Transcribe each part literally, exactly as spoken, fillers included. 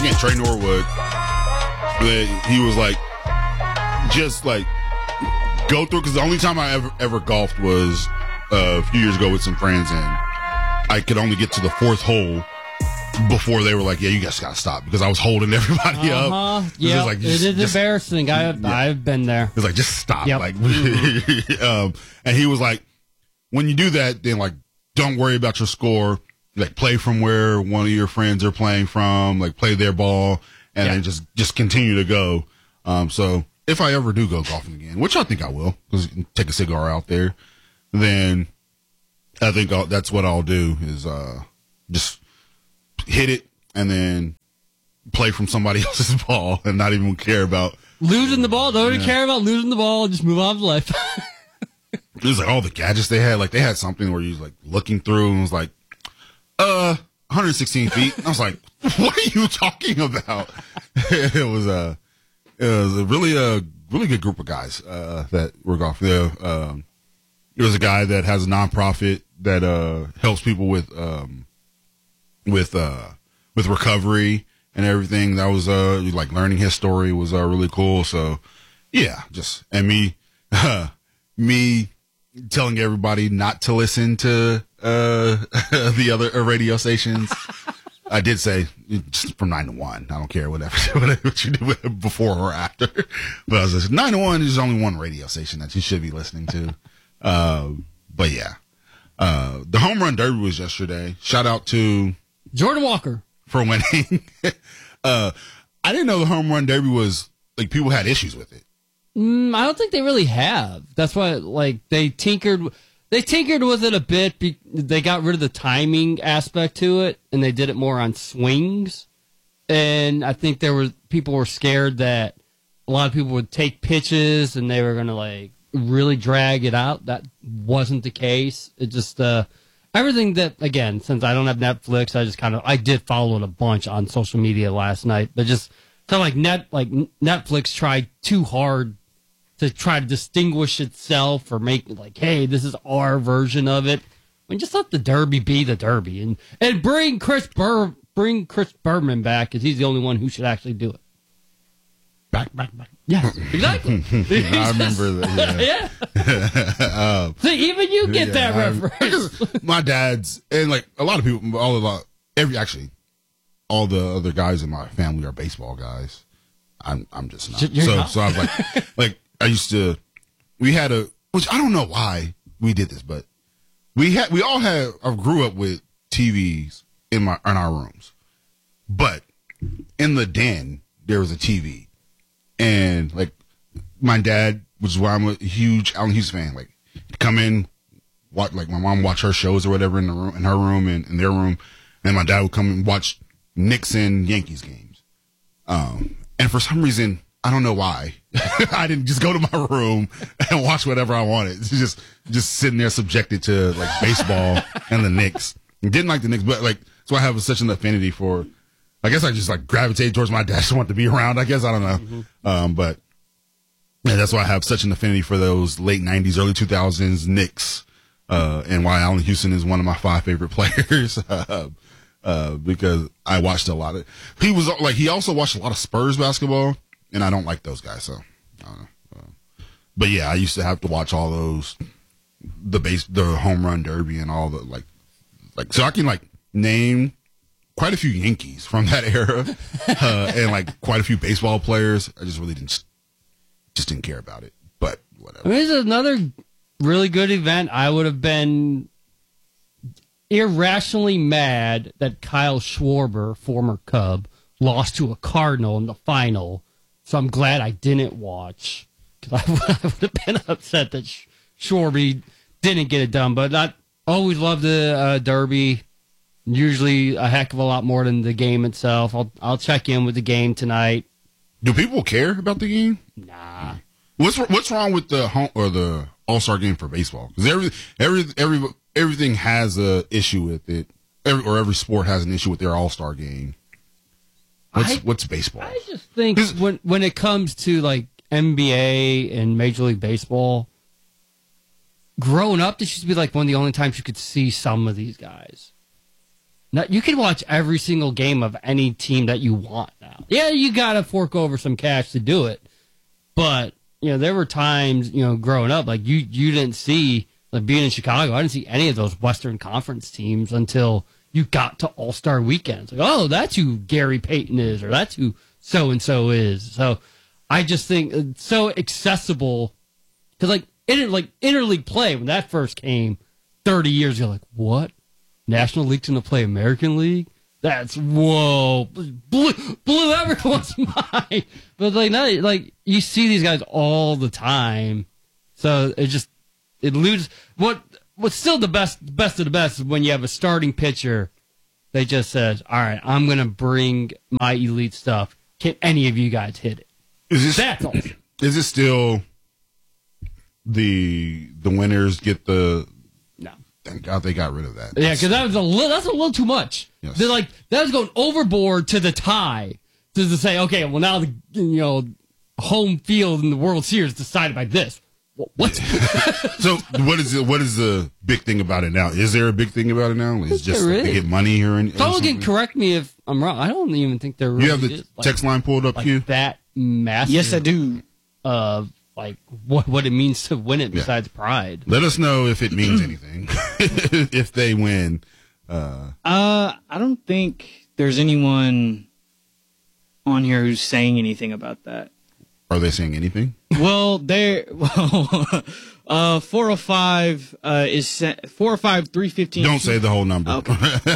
yeah, Trey Norwood. That he was like, just like go through, because the only time I ever ever golfed was uh, a few years ago with some friends, and I could only get to the fourth hole before they were like, yeah, you guys gotta stop, because I was holding everybody uh-huh. up. Yeah, like, it is just, embarrassing. I have, yeah. I've been there. It's like, just stop. Yep. Like, um, and he was like, when you do that, then like, don't worry about your score. Like, play from where one of your friends are playing from. Like, play their ball, and yeah. then just just continue to go. Um, so if I ever do go golfing again, which I think I will, because take a cigar out there, then I think I'll, that's what I'll do is uh, just hit it and then play from somebody else's ball and not even care about losing the ball. Don't even yeah. care about losing the ball. Just move on with life. It was like all the gadgets they had. Like, they had something where you was like looking through and was like, uh, one hundred sixteen feet. I was like, what are you talking about? It was a, it was a really a really good group of guys uh, that were golfing there. Um, it was a guy that has a nonprofit that uh, helps people with um, with uh, with recovery and everything. That was uh, like learning his story was uh, really cool. So yeah, just and me uh, me telling everybody not to listen to uh, the other uh, radio stations. I did say just from nine to one. I don't care whatever, whatever what you do before or after. But I was just nine to one is only one radio station that you should be listening to. Uh, but yeah, uh, the home run derby was yesterday. Shout out to Jordan Walker for winning. uh, I didn't know the home run derby was like people had issues with it. Mm, I don't think they really have. That's why, like, they tinkered. They tinkered with it a bit. Be, they got rid of the timing aspect to it, and they did it more on swings. And I think there were people were scared that a lot of people would take pitches and they were going to like really drag it out. That wasn't the case. It just uh, everything that again, since I don't have Netflix, I just kind of I did follow it a bunch on social media last night, but just kind of like net like Netflix tried too hard to try to distinguish itself or make like, hey, this is our version of it. I mean, just let the Derby be the Derby and, and bring Chris Bur bring Chris Berman back, because he's the only one who should actually do it. Back, back, back. Yeah, exactly. I remember that. Yeah. yeah. um, so even you get yeah, that I, reference. My dad's and like a lot of people, all of uh, every actually, all the other guys in my family are baseball guys. I'm I'm just not. You're so not? so I was like like. I used to, we had a, which I don't know why we did this, but we had, we all had, I grew up with T Vs in my, in our rooms, but in the den, there was a T V, and like my dad, which is why I'm a huge Allen Houston fan, like come in, watch, like my mom watch her shows or whatever in the room, in her room and in their room, and my dad would come and watch Knicks and Yankees games. Um, and for some reason, I don't know why. I didn't just go to my room and watch whatever I wanted. It's just just sitting there subjected to like baseball and the Knicks. Didn't like the Knicks, but like so I have such an affinity for. I guess I just like gravitated towards my dad. Just want to be around. I guess I don't know, mm-hmm. um, but yeah, that's why I have such an affinity for those late nineties, early two thousands Knicks, uh, and why Allen Houston is one of my five favorite players. uh, uh, because I watched a lot of. He was like he also watched a lot of Spurs basketball. And I don't like those guys, so. I don't know. Uh, but yeah, I used to have to watch all those, the base, the home run derby, and all the like, like so I can like name quite a few Yankees from that era, uh, and like quite a few baseball players. I just really didn't, just didn't care about it. But whatever. I mean, it's another really good event. I would have been irrationally mad that Kyle Schwarber, former Cub, lost to a Cardinal in the final. So I'm glad I didn't watch, because I, I would have been upset that Sh- Shorby didn't get it done. But I always love the uh, Derby. Usually a heck of a lot more than the game itself. I'll I'll check in with the game tonight. Do people care about the game? Nah. What's what's wrong with the home or the All Star game for baseball? Because every every every everything has a issue with it. Every, or every sport has an issue with their All Star game. What's, I, what's baseball? I just think when when it comes to like N B A and Major League Baseball, growing up, this used to be like one of the only times you could see some of these guys. Now, you can watch every single game of any team that you want now. now. Yeah, you got to fork over some cash to do it. But, you know, there were times, you know, growing up, like you, you didn't see, like being in Chicago, I didn't see any of those Western Conference teams until you got to All-Star weekends. Like, oh, that's who Gary Payton is, or that's who so-and-so is. So I just think it's so accessible. Because, like, inter- like, interleague play, when that first came thirty years ago, like, what? National League's going to play American League? That's, whoa, blew, blew everyone's mind. But, like, now, like, you see these guys all the time. So it just, it loses. What, what's still the best, best of the best is when you have a starting pitcher that just says, all right, I'm going to bring my elite stuff. Can any of you guys hit it? Is this, That's awesome. Is it still the, the winners get the, No. thank God they got rid of that. Yeah, because that was a little, that's a little too much. Yes. They're like, that was going overboard to the tie. To, to say, okay, well, now the, you know, home field in the World Series is decided by this. Well, what? So what is it, what is the big thing about it now? Is there a big thing about it now? Is it just there like, they is. get money here? And, Someone can correct me if I'm wrong. I don't even think there really You have the is, like, text line pulled up, like Q? that massive. Yes, I do. Of like what what it means to win it besides pride. Let us know if it means anything. If they win. Uh, Uh, I don't think there's anyone on here who's saying anything about that. are they saying anything? Well, there, well, uh, four oh five uh, is four oh five three fifteen. Don't say the whole number. Okay.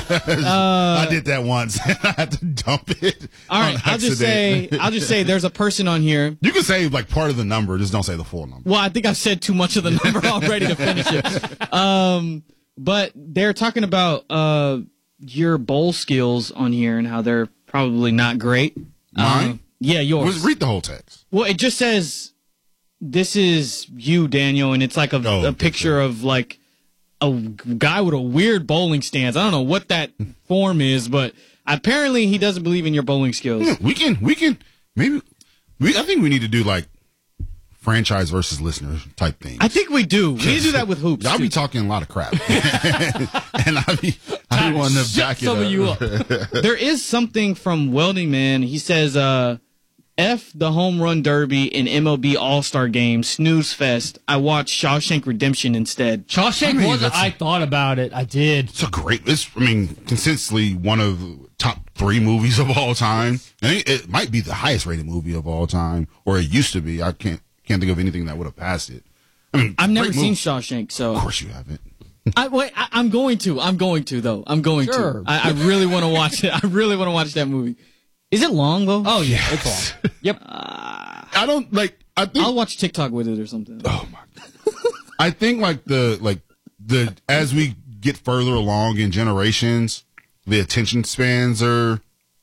I did that once. I had to dump it. All right, on I'll just say, accident. I'll just say, there's a person on here. You can say like part of the number, just don't say the full number. Well, I think I've said too much of the number already to finish it. Um, but they're talking about uh your bowl skills on here and how they're probably not great. Mine? Uh, yeah, yours. Read the whole text. Well, it just says, this is you, Daniel, and it's like a, Oh, a picture of like a guy with a weird bowling stance. I don't know what that form is, but apparently he doesn't believe in your bowling skills. Yeah, we can, we can, maybe, we, I think we need to do like franchise versus listener type thing. I think we do. We need to do that with hoops. I'll too. be talking a lot of crap. And I'll be, I'll be wanting to Shut back it some up. of you up. There is something from Welding Man. He says, uh, F the home run derby and M L B All-Star game, snooze fest. I watched Shawshank Redemption instead. Shawshank I mean, was. that's- I thought about it. I did. It's a great, it's, I mean, consistently one of the top three movies of all time. I think it might be the highest rated movie of all time, or it used to be. I can't, can't think of anything that would have passed it. I mean, I've never great seen movie. Shawshank, so Of course you haven't. I, wait, I, I'm going to. I'm going to though. I'm going Sure. to. I, I really want to watch it. I really want to watch that movie. Is it long though? Oh yeah, it's long. Yep. I don't like, I think, I'll watch TikTok with it or something. oh my God. I think like the, like the, as we get further along in generations, the attention spans are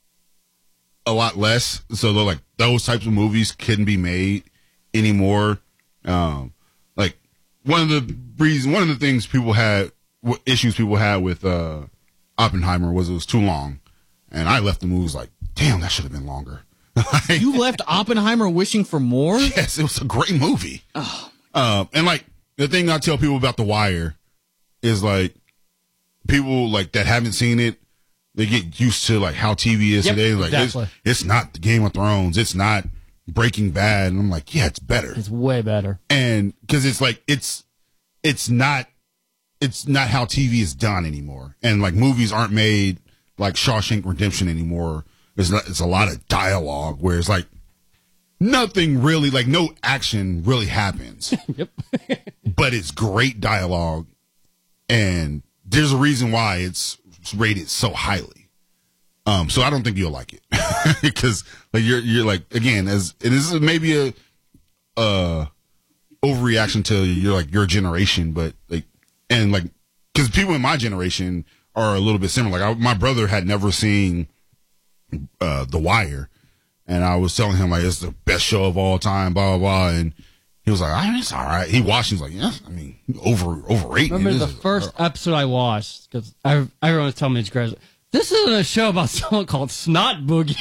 a lot less. So they're like, those types of movies couldn't be made anymore. Um, like one of the reasons, one of the things people had, what issues people had with, uh, Oppenheimer was it was too long. And I left the movie was like, damn, that should have been longer. Like, You left Oppenheimer wishing for more? yes, it was a great movie. Oh. Um, and like the thing I tell people about The Wire is like people like that haven't seen it, they get used to like how T V is Yep, today. Like exactly. it's, it's not the Game of Thrones, it's not Breaking Bad, and I'm like, yeah, it's better. It's way better. And because it's like it's it's not it's not how T V is done anymore, and like movies aren't made like Shawshank Redemption anymore. It's not, it's a lot of dialogue where it's like nothing really, like no action really happens. Yep. But it's great dialogue, and there's a reason why it's rated so highly. Um, so I don't think you'll like it because like you're you're like again as it is maybe a uh overreaction to you're like your generation, but like and like because people in my generation are a little bit similar. Like I, my brother had never seen uh The Wire, and I was telling him like it's the best show of all time, blah blah blah, and he was like, I mean, it's all right. He watched. He's like, yeah, I mean, over overrated. Remember it. the This is- first episode I watched because everyone was telling me it's great. This isn't a show about someone called Snot Boogie.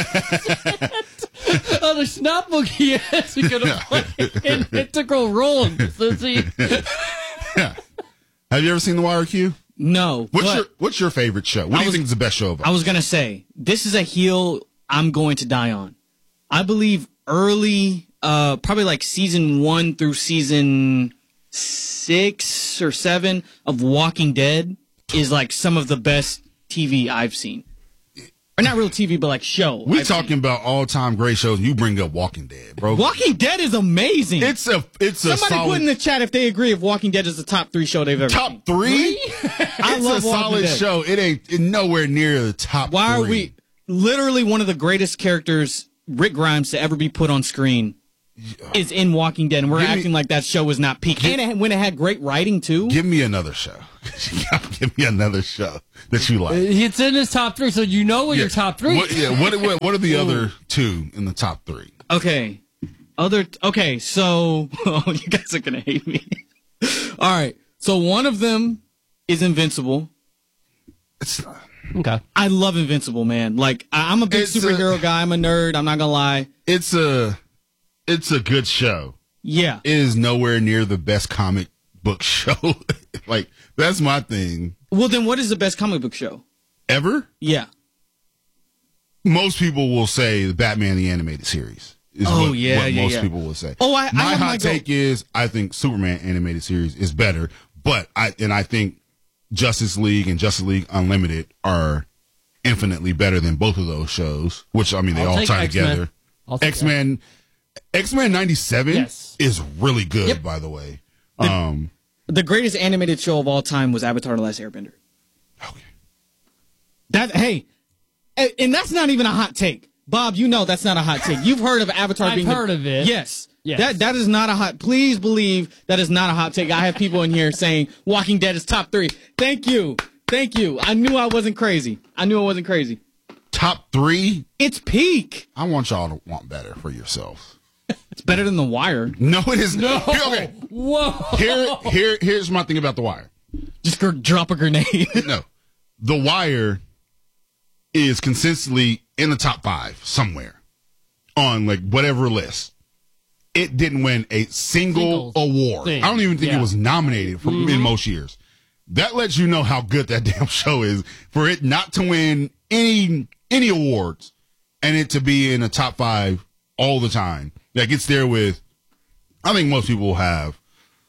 Oh, the Snot Boogie is going to play an integral role in this. Is he? Yeah. Have you ever seen The Wire, Q? No. What's but your What's your favorite show? What do you was- think is the best show of all? I was going to say, this is a heel I'm going to die on. I believe early, uh, probably like season one through season six or seven of Walking Dead is like some of the best T V I've seen. Or not real T V, but like show. We're I've talking seen. about all time great shows, and you bring up Walking Dead, bro. Walking Dead is amazing. It's a it's a Somebody solid put in the chat if they agree if Walking Dead is the top three show they've ever top seen. three. I It's love a Walking solid Dead. show. It ain't it nowhere near the top. Why three. are we literally one of the greatest characters, Rick Grimes, to ever be put on screen is in Walking Dead, and we're Give me- acting like that show was not peak. And it, when it had great writing too. Give me another show. Give me another show that you like. It's in his top three, so you know what Yeah. your top three. What, yeah. What, what what are the other two in the top three? Okay, other okay. So oh, you guys are gonna hate me. All right, so one of them is Invincible. It's not. Okay. I love Invincible, man. Like I, I'm a big It's a- superhero guy. I'm a nerd. I'm not gonna lie. It's a it's a good show. Yeah. It is nowhere near the best comic book show. Like that's my thing. Well, then what is the best comic book show? Ever? Yeah. Most people will say the Batman the animated series. Is Oh, what, yeah, what yeah, most yeah. people will say. Oh, I- I my have hot my go- take is I think Superman animated series is better, but I and I think Justice League and Justice League Unlimited are infinitely better than both of those shows. Which I mean, they I'll all take tie X-Men. together. I'll take X Men, X Men ninety-seven Yes. is really good. Yep. By the way, um, The greatest animated show of all time was Avatar: The Last Airbender. okay. That hey, and and that's not even a hot take, Bob. You know that's not a hot take. You've heard of Avatar I've being the- heard of it. Yes. Yes. That that is not a hot. Please believe that is not a hot take. I have people in here saying Walking Dead is top three. Thank you, thank you. I knew I wasn't crazy. I knew I wasn't crazy. Top three. It's peak. I want y'all to want better for yourselves. It's better than The Wire. No, it is No. Here, okay, Whoa. here, here, here's my thing about The Wire. Just go drop a grenade. No, The Wire is consistently in the top five somewhere on like whatever list. It didn't win a single Single award. thing. I don't even think Yeah. it was nominated for in most years. That lets you know how good that damn show is for it not to win any any awards and it to be in the top five all the time. Like it's there with, I think most people have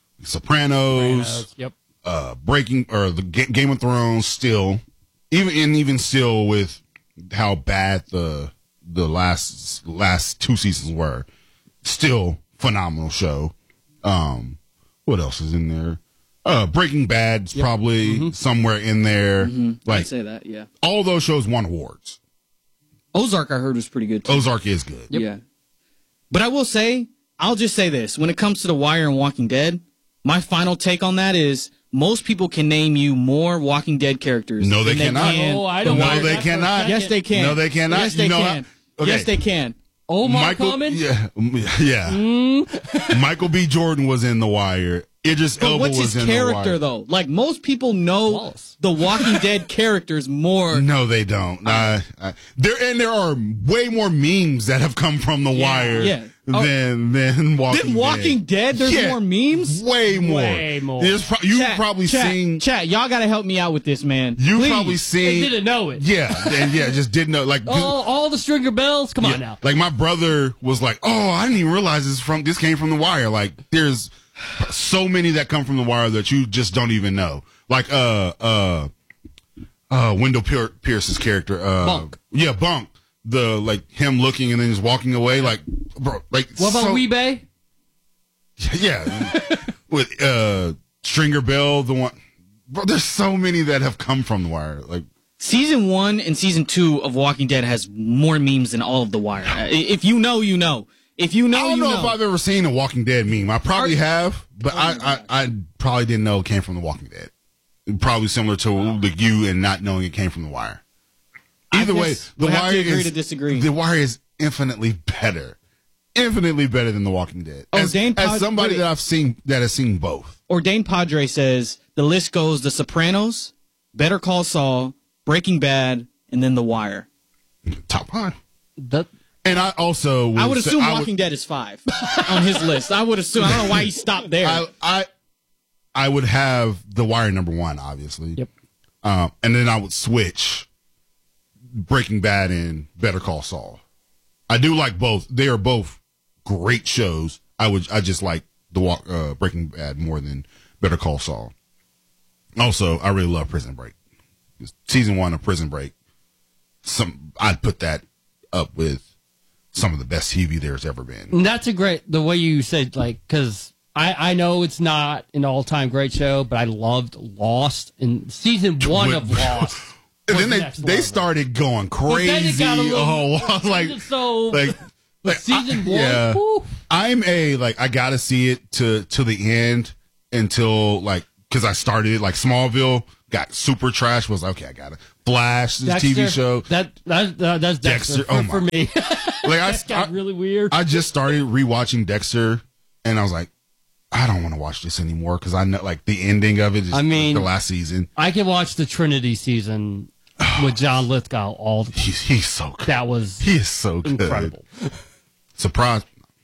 Sopranos, Yep. uh, Breaking or the Ga- Game of Thrones still, even and even still with how bad the the last last two seasons were, still phenomenal show. Um, what else is in there? Uh, Breaking Bad's probably somewhere in there. I'd Like say that. Yeah. all those shows won awards. Ozark I heard was pretty good too. Ozark is good. Yeah. But I will say, I'll just say this. When it comes to The Wire and Walking Dead, my final take on that is most people can name you more Walking Dead characters. No, they than cannot. can Oh, I don't The No, Wire. know they that for a cannot. second. Yes, they can. No, they cannot. Yes, You they know can. how- okay. Yes, they can. Omar Michael, Common? yeah, yeah. Michael B. Jordan was in The Wire. Idris But Elba what's was his in The character, Wire. though? Like, most people know Wallace. the Walking Dead characters more. No, they don't. Uh, uh, there and there are way more memes that have come from The Wire yeah. Oh. than than Walking Then Walking Dead, there's Yeah. more memes? Way more. Way more. There's pro- you've Chat, probably chat, seen. Chat, y'all gotta help me out with this, man. You've Please. probably They seen. didn't know it. Yeah, and yeah, just didn't know. Like, All, all the stringer bells? Come yeah, on now. like my brother was like, "Oh, I didn't even realize this from this came from The Wire." Like, there's so many that come from The Wire that you just don't even know. Like, uh, uh, uh, Wendell Pier- Pierce's character, uh, Bunk. Yeah, Bunk. The like him looking and then just walking away. Like, bro, like What about so, Weebay? Yeah, with uh, Stringer Bell, the one. Bro, there's so many that have come from The Wire. Like, Season one and season two of Walking Dead has more memes than all of The Wire. Uh, If you know, you know. If you know, I don't you know, know. if I've ever seen a Walking Dead meme. I probably have, but I, I, I probably didn't know it came from The Walking Dead. Probably similar to like you and not knowing it came from The Wire. Either way, guess The we'll have Wire to agree is to disagree. The Wire is infinitely better, infinitely better than The Walking Dead. Oh, As, Dane as Pod- somebody wait. that I've seen that has seen both. Ordained Padre says the list goes The Sopranos, Better Call Saul, Breaking Bad, and then The Wire. Top five. That, And I also I would say- assume I Walking Dead is five on his list. I would assume. I don't know why he stopped there. I, I I would have The Wire number one, obviously. Yep. Um, and then I would switch Breaking Bad and Better Call Saul. I do like both. They are both great shows. I would I just like the uh, Breaking Bad more than Better Call Saul. Also, I really love Prison Break. Season one of Prison Break. Some I'd put that up with some of the best T V there's ever been. And that's a great the way you said like because I I know it's not an all time great show, but I loved Lost in season one of Lost. And then they they level. started going crazy. Little, oh, I was like so like. Like, season I, one, yeah, woo. I'm a like I gotta see it to to the end until like because I started it like Smallville got super trash was like, okay I gotta Flash this Dexter, T V show that that, that that's Dexter, Dexter oh for, for me like I that got I, really weird. I just started rewatching Dexter and I was like I don't want to watch this anymore because I know like the ending of it is I mean the last season. I can watch the Trinity season with John Lithgow all the time. He's, he's so good. That was he is so good. Incredible. Surprise.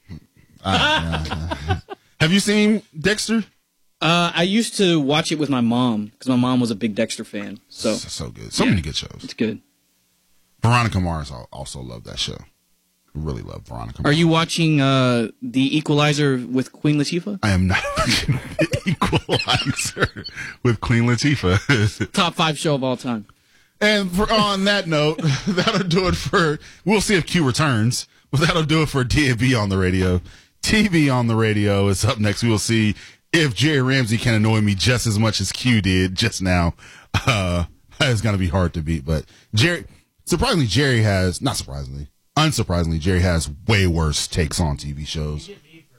Uh, yeah. Have you seen Dexter? Uh, I used to watch it with my mom because my mom was a big Dexter fan. So so, so good. So yeah, many good shows. It's good. Veronica Mars also love that show. Really love Veronica Mars. Are you watching uh, The Equalizer with Queen Latifah? I am not watching The Equalizer with Queen Latifah. Top five show of all time. And for, on that note, that'll do it for, we'll see if Q returns, but that'll do it for D A B on the radio. T V on the radio is up next. We will see if Jerry Ramsey can annoy me just as much as Q did just now. Uh, it's going to be hard to beat, but Jerry, surprisingly, Jerry has, not surprisingly, unsurprisingly, Jerry has way worse takes on T V shows.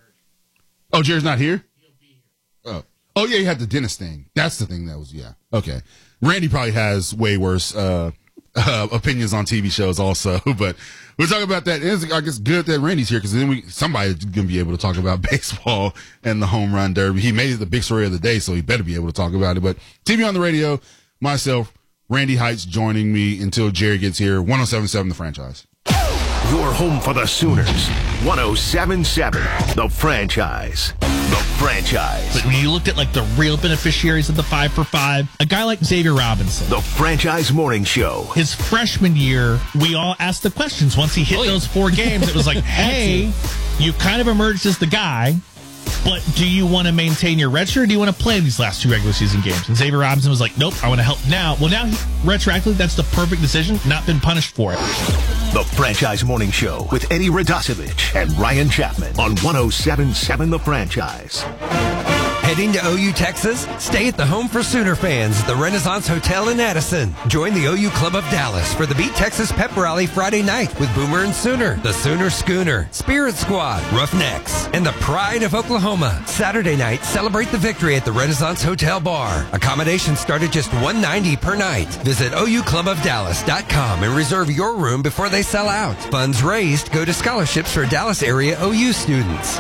Oh, Jerry's not here? Oh. Oh, yeah, he had the dentist thing. That's the thing that was, yeah. Okay. Randy probably has way worse uh, uh, opinions on T V shows also, but we'll talk about that. It's, I guess, good that Randy's here because then we somebody's going to be able to talk about baseball and the home run derby. He made it the big story of the day, so he better be able to talk about it. But T V on the radio, myself, Randy Heights joining me until Jerry gets here. one oh seven point seven The Franchise. Your home for the Sooners. one oh seven point seven The Franchise. The Franchise. But when you looked at like the real beneficiaries of the five for five, a guy like Xavier Robinson. The Franchise Morning Show. His freshman year, we all asked the questions. Once he hit those four games, it was like, hey, you kind of emerged as the guy, but do you want to maintain your red shirt or do you want to play these last two regular season games? And Xavier Robinson was like, nope, I want to help now. Well, now, he, retroactively, that's the perfect decision, not been punished for it. The Franchise Morning Show with Eddie Radosevich and Ryan Chapman on one oh seven point seven The Franchise. Heading to O U, Texas? Stay at the home for Sooner fans, the Renaissance Hotel in Addison. Join the O U Club of Dallas for the Beat Texas Pep Rally Friday night with Boomer and Sooner, the Sooner Schooner, Spirit Squad, Roughnecks, and the Pride of Oklahoma. Saturday night, celebrate the victory at the Renaissance Hotel Bar. Accommodations start at just one hundred ninety dollars per night. Visit O U club of dallas dot com and reserve your room before they sell out. Funds raised go to scholarships for Dallas area O U students.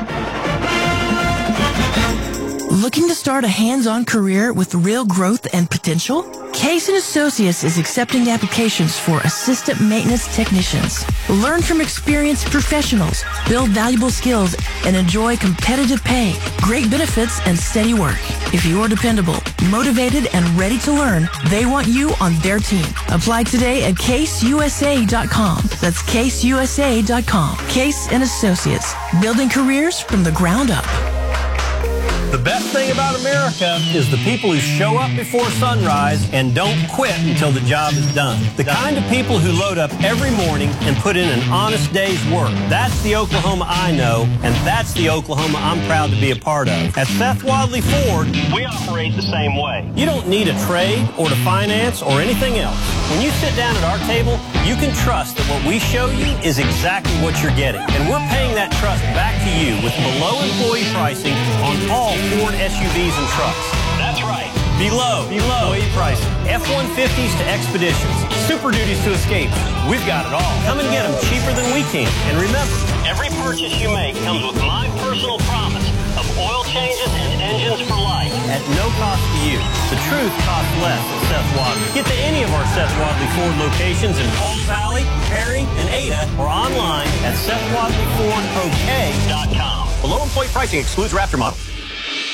Looking to start a hands-on career with real growth and potential? Case and Associates is accepting applications for assistant maintenance technicians. Learn from experienced professionals, build valuable skills, and enjoy competitive pay, great benefits, and steady work. If you are dependable, motivated, and ready to learn, they want you on their team. Apply today at case u s a dot com. That's case u s a dot com. Case and Associates, building careers from the ground up. The best thing about America is the people who show up before sunrise and don't quit until the job is done. The kind of people who load up every morning and put in an honest day's work. That's the Oklahoma I know, and that's the Oklahoma I'm proud to be a part of. At Seth Wadley Ford, we operate the same way. You don't need a trade or to finance or anything else. When you sit down at our table, you can trust that what we show you is exactly what you're getting. And we're paying that trust back to you with below employee pricing on all Ford S U Vs and trucks. That's right. Below, below employee pricing. F one fifties to Expeditions. Super Duties to Escapes. We've got it all. Come and get them cheaper than we can. And remember, every purchase you make comes with my personal promise of oil changes and engines for life at no cost to you. The truth costs less at Seth Wadley. Get to any of our Seth Wadley Ford locations in Palm Valley, Perry, and Ada, or online at seth wadley ford pro k dot com. Below employee pricing excludes Raptor models.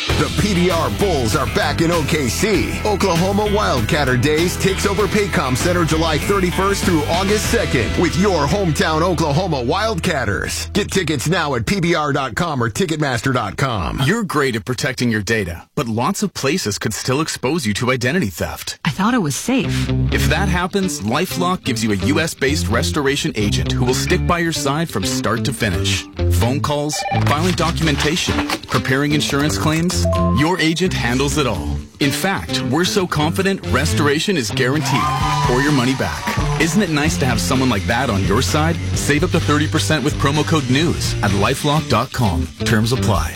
The P B R Bulls are back in O K C. Oklahoma Wildcatter Days takes over Paycom Center July thirty-first through August second with your hometown Oklahoma Wildcatters. Get tickets now at P B R dot com or Ticketmaster dot com. You're great at protecting your data, but lots of places could still expose you to identity theft. I thought it was safe. If that happens, LifeLock gives you a U S-based restoration agent who will stick by your side from start to finish. Phone calls, filing documentation, preparing insurance claims, your agent handles it all. In fact, we're so confident restoration is guaranteed or your money back. Isn't it nice to have someone like that on your side? Save up to thirty percent with promo code NEWS at lifelock dot com. Terms apply.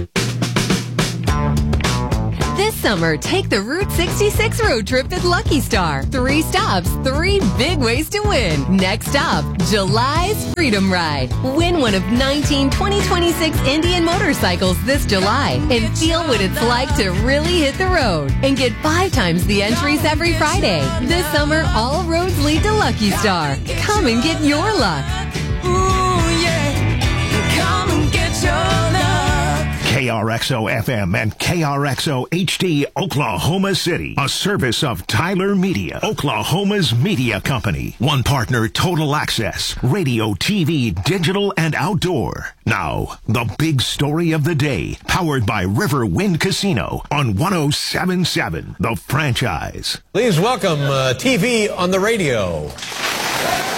This summer, take the Route sixty-six road trip at Lucky Star. Three stops, three big ways to win. Next stop, July's Freedom Ride. Win one of nineteen twenty twenty-six Indian motorcycles this July and feel what it's like to really hit the road and get five times the entries every Friday. This summer, all roads lead to Lucky Star. Come and get your luck. Ooh, yeah. Come and get your luck. K R X O F M and K R X O H D Oklahoma City. A service of Tyler Media, Oklahoma's media company. One partner, Total Access, radio, T V, digital, and outdoor. Now, the big story of the day, powered by River Wind Casino on one oh seven point seven, The Franchise. Please welcome uh, T V on the radio.